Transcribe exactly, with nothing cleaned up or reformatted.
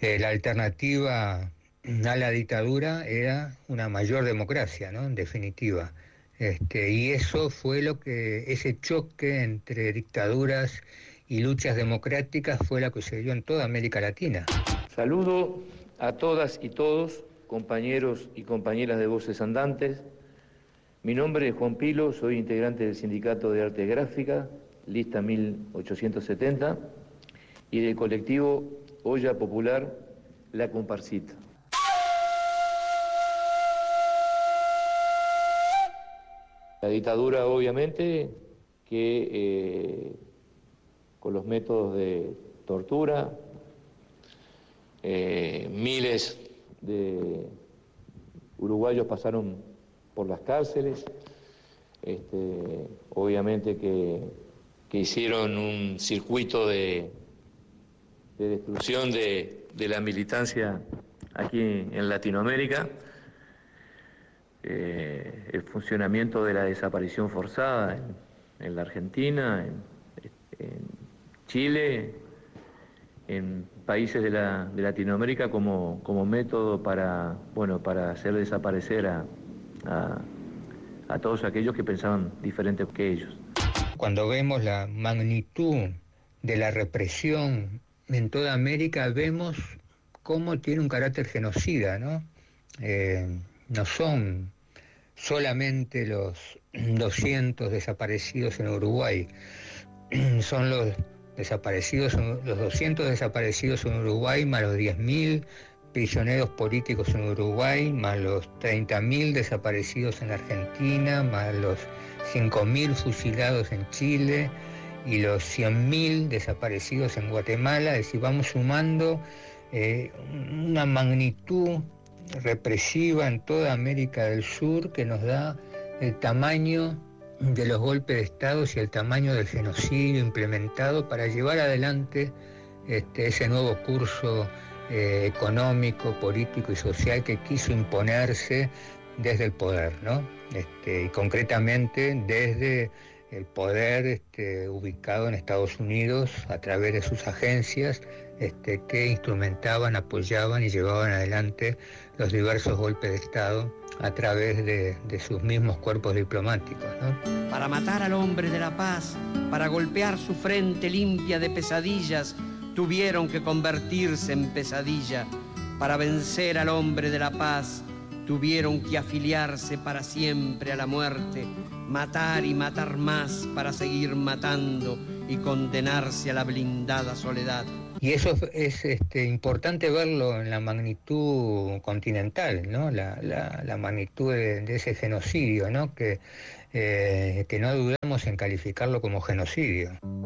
Eh, la alternativa a la dictadura era una mayor democracia, ¿no? En definitiva. Este, y eso fue lo que, ese choque entre dictaduras y luchas democráticas fue lo que se dio en toda América Latina. Saludo a todas y todos, compañeros y compañeras de Voces Andantes. Mi nombre es Juan Pilo, soy integrante del Sindicato de Arte Gráfica, lista mil ochocientos setenta, y del colectivo Olla Popular La Comparsita. La dictadura, obviamente, que eh, con los métodos de tortura, eh, miles de uruguayos pasaron por las cárceles, este, obviamente que, que hicieron un circuito de, de destrucción de, de la militancia aquí en Latinoamérica. Eh, el funcionamiento de la desaparición forzada en, en la Argentina, en, en Chile, en países de, la, de Latinoamérica como, como método para, bueno, para hacer desaparecer a, a, a todos aquellos que pensaban diferente que ellos. Cuando vemos la magnitud de la represión en toda América, vemos cómo tiene un carácter genocida, ¿no? Eh, no son solamente los doscientos desaparecidos en Uruguay, son los desaparecidos, los doscientos desaparecidos en Uruguay, más los diez mil prisioneros políticos en Uruguay, más los treinta mil desaparecidos en Argentina, más los cinco mil fusilados en Chile y los cien mil desaparecidos en Guatemala. Es decir, vamos sumando eh, una magnitud represiva en toda América del Sur que nos da el tamaño de los golpes de Estado y el tamaño del genocidio implementado para llevar adelante este, ese nuevo curso eh, económico, político y social que quiso imponerse desde el poder, ¿no? Este, y concretamente desde el poder este, ubicado en Estados Unidos a través de sus agencias este, que instrumentaban, apoyaban y llevaban adelante los diversos golpes de Estado a través de, de sus mismos cuerpos diplomáticos, ¿no? Para matar al hombre de la paz, para golpear su frente limpia de pesadillas, tuvieron que convertirse en pesadilla. Para vencer al hombre de la paz, tuvieron que afiliarse para siempre a la muerte, matar y matar más para seguir matando y condenarse a la blindada soledad. Y eso es este, importante verlo en la magnitud continental, ¿no? La, la, la magnitud de, de ese genocidio, ¿no? Que, eh, que no dudamos en calificarlo como genocidio.